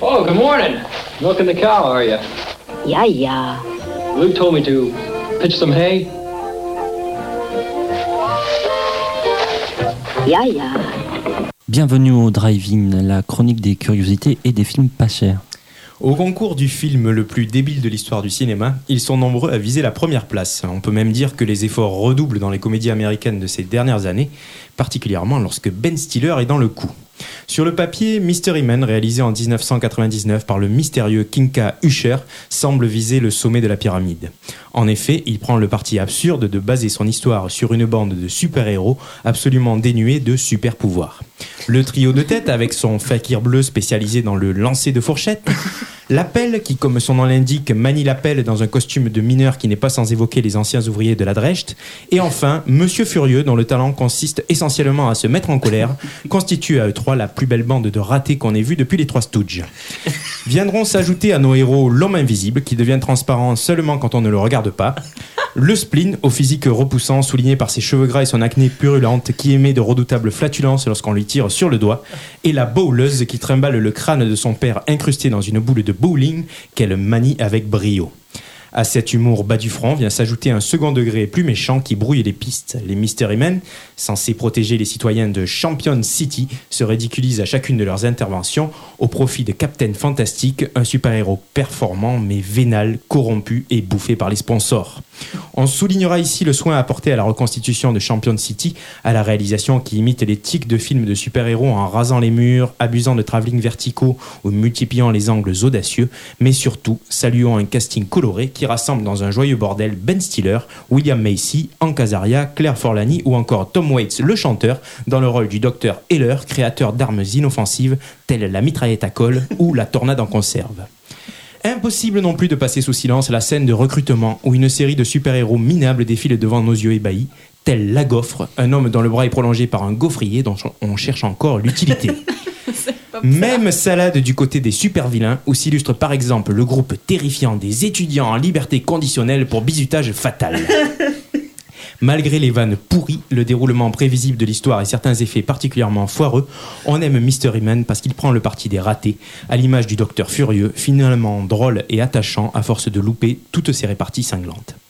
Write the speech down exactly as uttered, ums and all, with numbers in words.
Oh, good morning. Milking the cow, are you? Yeah, yeah. Luke told me to pitch some hay. Yeah, yeah. Bienvenue au Drive-In, la chronique des curiosités et des films pas chers. Au concours du film le plus débile de l'histoire du cinéma, ils sont nombreux à viser la première place. On peut même dire que les efforts redoublent dans les comédies américaines de ces dernières années, particulièrement lorsque Ben Stiller est dans le coup. Sur le papier, Mystery Men, réalisé en dix-neuf cent quatre-vingt-dix-neuf par le mystérieux Kinka Usher, semble viser le sommet de la pyramide. En effet, il prend le parti absurde de baser son histoire sur une bande de super-héros absolument dénués de super-pouvoirs. Le trio de tête, avec son fakir bleu spécialisé dans le lancer de fourchettes, l'appel, qui comme son nom l'indique, manie l'appel dans un costume de mineur qui n'est pas sans évoquer les anciens ouvriers de la Drecht, et enfin, Monsieur Furieux, dont le talent consiste essentiellement à se mettre en colère, constitue à eux trois la plus belle bande de ratés qu'on ait vue depuis les Trois Stooges. Viendront s'ajouter à nos héros l'homme invisible, qui devient transparent seulement quand on ne le regarde pas, le spleen, au physique repoussant, souligné par ses cheveux gras et son acné purulente, qui émet de redoutables flatulences lorsqu'on lui tire sur le doigt, et la bowleuse qui trimballe le crâne de son père incrusté dans une boule de bowling qu'elle manie avec brio. À cet humour bas du front vient s'ajouter un second degré plus méchant qui brouille les pistes. Les Mystery Men, censés protéger les citoyens de Champion City, se ridiculisent à chacune de leurs interventions au profit de Captain Fantastic, un super-héros performant mais vénal, corrompu et bouffé par les sponsors. On soulignera ici le soin apporté à la reconstitution de Champion City, à la réalisation qui imite les tics de films de super-héros en rasant les murs, abusant de travelling verticaux ou multipliant les angles audacieux, mais surtout saluant un casting coloré qui rassemble dans un joyeux bordel Ben Stiller, William Macy, Hank Azaria, Claire Forlani ou encore Tom Waits, le chanteur, dans le rôle du docteur Heller, créateur d'armes inoffensives telles la mitraillette à colle ou la tornade en conserve. Impossible non plus de passer sous silence la scène de recrutement où une série de super-héros minables défile devant nos yeux ébahis, tel la Gaufre, un homme dont le bras est prolongé par un gaufrier dont on cherche encore l'utilité. Même salade du côté des super-vilains, où s'illustre par exemple le groupe terrifiant des étudiants en liberté conditionnelle pour bizutage fatal. Malgré les vannes pourries, le déroulement prévisible de l'histoire et certains effets particulièrement foireux, on aime Mystery Men parce qu'il prend le parti des ratés, à l'image du Docteur Furieux, finalement drôle et attachant à force de louper toutes ses réparties cinglantes.